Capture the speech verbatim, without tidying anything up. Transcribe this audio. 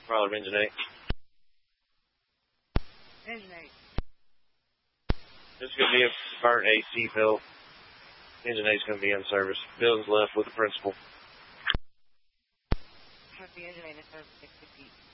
Probably engine eight. Engine eight. This is going to be a burnt A C fill. Engine eight's going to be in service. Building's left with the principal. The engine eight in service, six fifty.